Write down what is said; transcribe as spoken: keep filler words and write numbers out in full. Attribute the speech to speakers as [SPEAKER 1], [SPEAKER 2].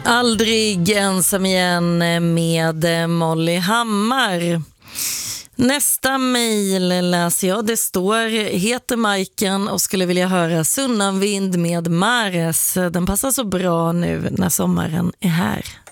[SPEAKER 1] Aldrig ensam igen med Molly Hammar. Nästa mejl läser jag. Det står: heter Majken och skulle vilja höra Sunnanvind med Mares. Den passar så bra nu när sommaren är här.